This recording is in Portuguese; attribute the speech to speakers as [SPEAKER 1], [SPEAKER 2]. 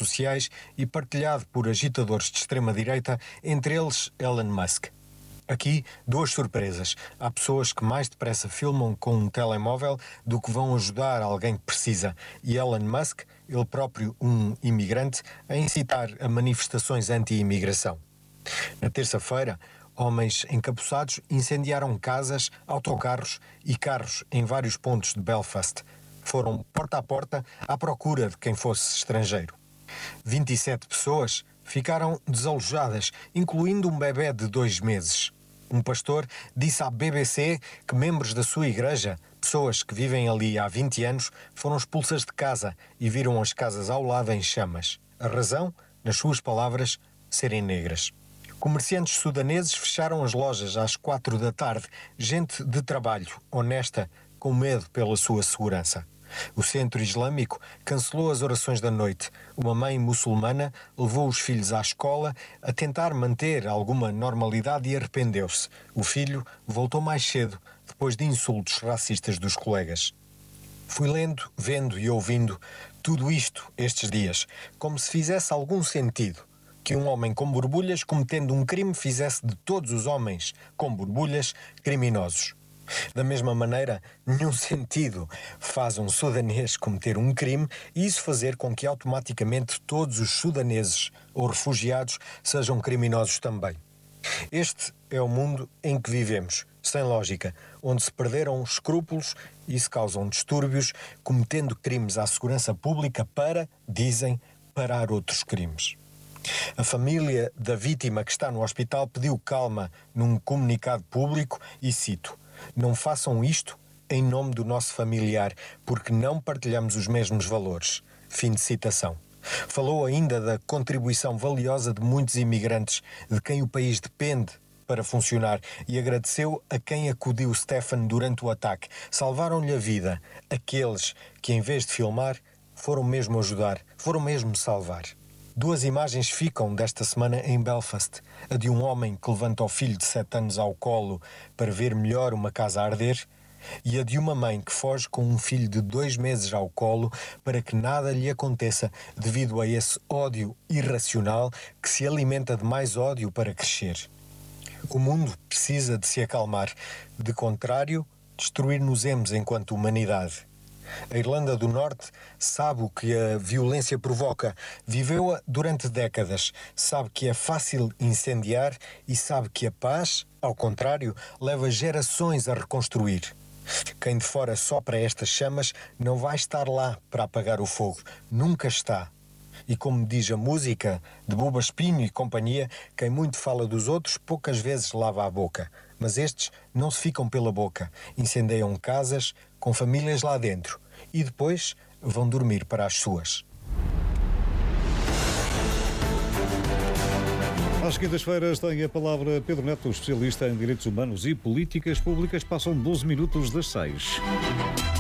[SPEAKER 1] sociais e partilhado por agitadores de extrema-direita, entre eles Elon Musk. Aqui, duas surpresas. Há pessoas que mais depressa filmam com um telemóvel do que vão ajudar alguém que precisa. E Elon Musk, ele próprio um imigrante, a incitar a manifestações anti-imigração. Na terça-feira, homens encapuçados incendiaram casas, autocarros e carros em vários pontos de Belfast. Foram porta a porta à procura de quem fosse estrangeiro. 27 pessoas ficaram desalojadas, incluindo um bebê de 2 meses. Um pastor disse à BBC que membros da sua igreja, pessoas que vivem ali há 20 anos, foram expulsas de casa e viram as casas ao lado em chamas. A razão, nas suas palavras, serem negras. Comerciantes sudaneses fecharam as lojas às 4 da tarde. Gente de trabalho, honesta, com medo pela sua segurança. O Centro Islâmico cancelou as orações da noite. Uma mãe muçulmana levou os filhos à escola a tentar manter alguma normalidade e arrependeu-se. O filho voltou mais cedo, depois de insultos racistas dos colegas. Fui lendo, vendo e ouvindo tudo isto estes dias, como se fizesse algum sentido que um homem com borbulhas cometendo um crime fizesse de todos os homens com borbulhas criminosos. Da mesma maneira, nenhum sentido faz um sudanês cometer um crime e isso fazer com que automaticamente todos os sudaneses ou refugiados sejam criminosos também. Este é o mundo em que vivemos, sem lógica, onde se perderam escrúpulos e se causam distúrbios, cometendo crimes à segurança pública para, dizem, parar outros crimes. A família da vítima que está no hospital pediu calma num comunicado público e cito: "Não façam isto em nome do nosso familiar, porque não partilhamos os mesmos valores." Fim de citação. Falou ainda da contribuição valiosa de muitos imigrantes, de quem o país depende para funcionar, e agradeceu a quem acudiu Stefan durante o ataque. Salvaram-lhe a vida. Aqueles que, em vez de filmar, foram mesmo ajudar, foram mesmo salvar. Duas imagens ficam desta semana em Belfast. A de um homem que levanta o filho de 7 anos ao colo para ver melhor uma casa a arder, e a de uma mãe que foge com um filho de 2 meses ao colo para que nada lhe aconteça devido a esse ódio irracional que se alimenta de mais ódio para crescer. O mundo precisa de se acalmar. De contrário, destruir-nos-emos enquanto humanidade. A Irlanda do Norte sabe o que a violência provoca, viveu-a durante décadas, sabe que é fácil incendiar e sabe que a paz, ao contrário, leva gerações a reconstruir. Quem de fora sopra estas chamas não vai estar lá para apagar o fogo, nunca está. E como diz a música de Buba Espinho e companhia, quem muito fala dos outros poucas vezes lava a boca. Mas estes não se ficam pela boca, incendeiam casas com famílias lá dentro e depois vão dormir para as suas.
[SPEAKER 2] Às quintas-feiras tem a palavra Pedro Neto, especialista em direitos humanos e políticas públicas. Passam 12 minutos das 6.